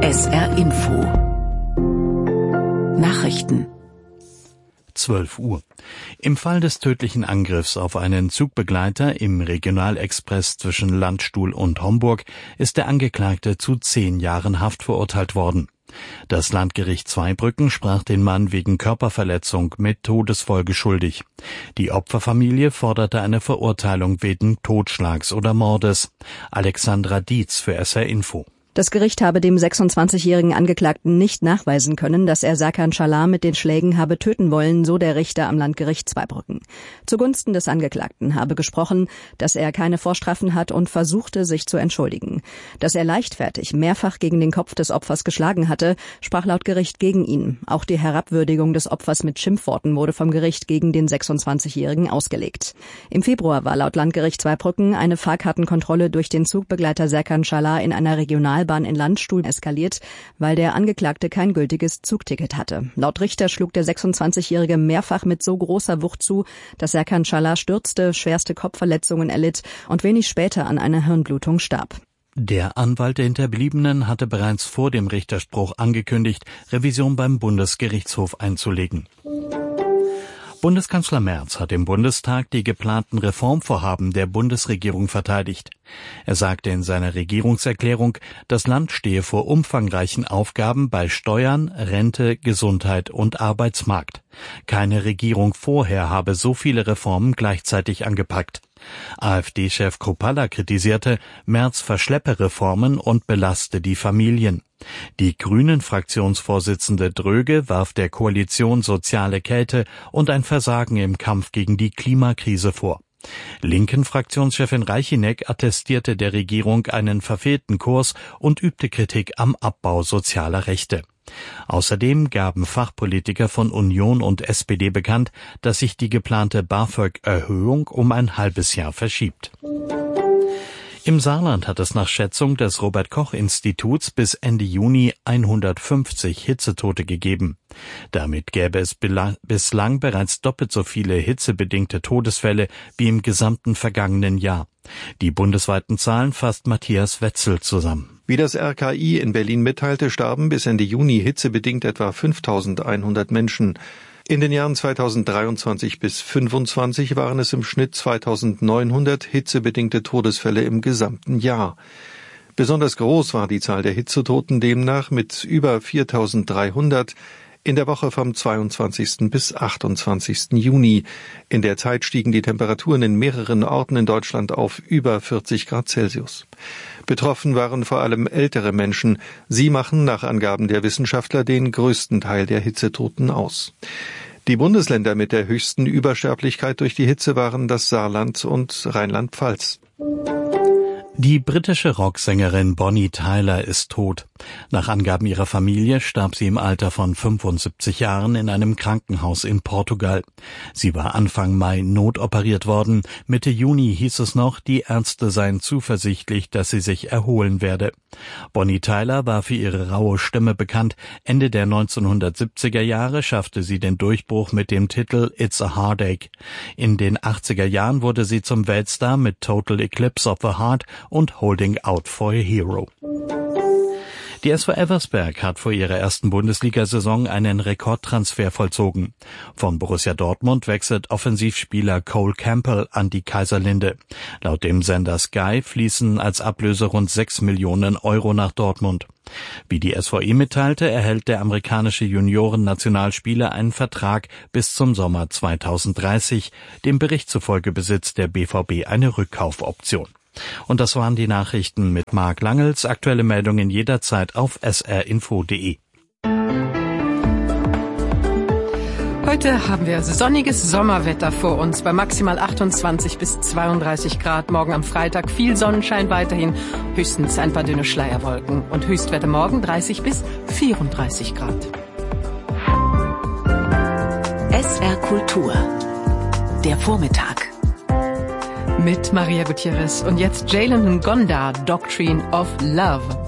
SR Info Nachrichten 12 Uhr. Im Fall des tödlichen Angriffs auf einen Zugbegleiter im Regionalexpress zwischen Landstuhl und Homburg ist der Angeklagte zu 10 Jahren Haft verurteilt worden. Das Landgericht Zweibrücken sprach den Mann wegen Körperverletzung mit Todesfolge schuldig. Die Opferfamilie forderte eine Verurteilung wegen Totschlags oder Mordes. Alexandra Dietz für SR Info. Das Gericht habe dem 26-jährigen Angeklagten nicht nachweisen können, dass er Serkan Çalar mit den Schlägen habe töten wollen, so der Richter am Landgericht Zweibrücken. Zugunsten des Angeklagten habe gesprochen, dass er keine Vorstrafen hat und versuchte, sich zu entschuldigen. Dass er leichtfertig mehrfach gegen den Kopf des Opfers geschlagen hatte, sprach laut Gericht gegen ihn. Auch die Herabwürdigung des Opfers mit Schimpfworten wurde vom Gericht gegen den 26-jährigen ausgelegt. Im Februar war laut Landgericht Zweibrücken eine Fahrkartenkontrolle durch den Zugbegleiter Serkan Çalar in einer Regionalbahn in Landstuhl eskaliert, weil der Angeklagte kein gültiges Zugticket hatte. Laut Richter schlug der 26-Jährige mehrfach mit so großer Wucht zu, dass Serkan Çalar stürzte, schwerste Kopfverletzungen erlitt und wenig später an einer Hirnblutung starb. Der Anwalt der Hinterbliebenen hatte bereits vor dem Richterspruch angekündigt, Revision beim Bundesgerichtshof einzulegen. Bundeskanzler Merz hat im Bundestag die geplanten Reformvorhaben der Bundesregierung verteidigt. Er sagte in seiner Regierungserklärung, das Land stehe vor umfangreichen Aufgaben bei Steuern, Rente, Gesundheit und Arbeitsmarkt. Keine Regierung vorher habe so viele Reformen gleichzeitig angepackt. AfD-Chef Kruppalla kritisierte, Merz verschleppe Reformen und belaste die Familien. Die Grünen-Fraktionsvorsitzende Dröge warf der Koalition soziale Kälte und ein Versagen im Kampf gegen die Klimakrise vor. Linken-Fraktionschefin Reichineck attestierte der Regierung einen verfehlten Kurs und übte Kritik am Abbau sozialer Rechte. Außerdem gaben Fachpolitiker von Union und SPD bekannt, dass sich die geplante BAföG-Erhöhung um ein halbes Jahr verschiebt. Im Saarland hat es nach Schätzung des Robert-Koch-Instituts bis Ende Juni 150 Hitzetote gegeben. Damit gäbe es bislang bereits doppelt so viele hitzebedingte Todesfälle wie im gesamten vergangenen Jahr. Die bundesweiten Zahlen fasst Matthias Wetzel zusammen. Wie das RKI in Berlin mitteilte, starben bis Ende Juni hitzebedingt etwa 5.100 Menschen. In den Jahren 2023 bis 2025 waren es im Schnitt 2.900 hitzebedingte Todesfälle im gesamten Jahr. Besonders groß war die Zahl der Hitzetoten demnach mit über 4.300 in der Woche vom 22. bis 28. Juni. In der Zeit stiegen die Temperaturen in mehreren Orten in Deutschland auf über 40 Grad Celsius. Betroffen waren vor allem ältere Menschen. Sie machen nach Angaben der Wissenschaftler den größten Teil der Hitzetoten aus. Die Bundesländer mit der höchsten Übersterblichkeit durch die Hitze waren das Saarland und Rheinland-Pfalz. Die britische Rocksängerin Bonnie Tyler ist tot. Nach Angaben ihrer Familie starb sie im Alter von 75 Jahren in einem Krankenhaus in Portugal. Sie war Anfang Mai notoperiert worden. Mitte Juni hieß es noch, die Ärzte seien zuversichtlich, dass sie sich erholen werde. Bonnie Tyler war für ihre raue Stimme bekannt. Ende der 1970er Jahre schaffte sie den Durchbruch mit dem Titel It's a Heartache. In den 80er Jahren wurde sie zum Weltstar mit Total Eclipse of the Heart und Holding Out for a Hero. Die SV Elversberg hat vor ihrer ersten Bundesliga-Saison einen Rekordtransfer vollzogen. Von Borussia Dortmund wechselt Offensivspieler Cole Campbell an die Kaiserlinde. Laut dem Sender Sky fließen als Ablöse rund 6 Millionen Euro nach Dortmund. Wie die SVI mitteilte, erhält der amerikanische Junioren-Nationalspieler einen Vertrag bis zum Sommer 2030. Dem Bericht zufolge besitzt der BVB eine Rückkaufoption. Und das waren die Nachrichten mit Marc Langels. Aktuelle Meldungen jederzeit auf srinfo.de. Heute haben wir sonniges Sommerwetter vor uns bei maximal 28 bis 32 Grad. Morgen am Freitag viel Sonnenschein weiterhin, höchstens ein paar dünne Schleierwolken. Und Höchstwerte morgen 30 bis 34 Grad. SR Kultur. Der Vormittag. Mit Maria Gutierrez und jetzt Jalen Ngonda, Doctrine of Love.